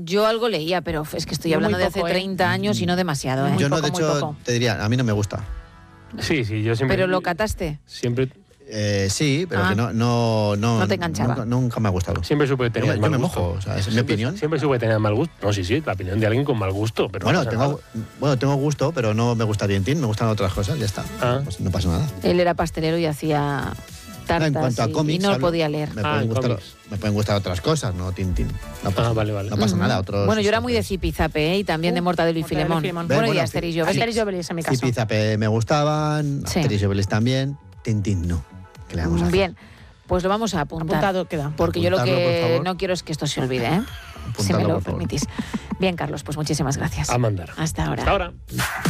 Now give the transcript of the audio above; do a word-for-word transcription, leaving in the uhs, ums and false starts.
Yo algo leía, pero es que estoy Yo hablando muy de poco, hace ¿eh? treinta años y no demasiado. ¿eh? Yo no, poco, de muy hecho, poco. te diría, a mí no me gusta. Sí, sí, yo siempre... ¿Pero lo cataste? Siempre, Eh, sí, pero Ah. que no, no, no, No te enganchaba. Nunca, nunca me ha gustado. siempre supe tener Yo, yo mal me gusto. mojo, o sea, es mi Siempre- opinión. Siempre supe tener mal gusto. No, sí, sí, la opinión de alguien con mal gusto, pero Bueno, no pasa tengo, nada. bueno, tengo gusto, pero no me gusta Tintín, me gustan otras cosas, ya está. Ah. Pues no pasa nada. Él era pastelero y hacía tartas en cuanto a y- cómics, y no lo hablo- podía leer. Me, Ah, pueden en gustar, cómics. me pueden gustar otras cosas, no Tintín. No pasa, Ah, vale, vale. No pasa Ujú. nada. Otros, Bueno, yo era muy de Zipizape, ¿eh? Y también de Uh, Mortadelo y Mortadelo y Filemón. Filemón. Bueno, Bueno, y Asterix y Obelix. Asterix y Obelix, en mi caso. Zipizape me gustaban, Sí. Asterix y Obelix también, Tintín no. ¿Qué le vamos a hacer? Bien, pues lo vamos a apuntar. Apuntado queda. Porque yo lo Apuntarlo, por que favor. no quiero es que esto se olvide, ¿eh? Si me Apuntadlo, lo por favor. permitís. Bien, Carlos, pues muchísimas gracias. A mandar. Hasta ahora. Hasta ahora.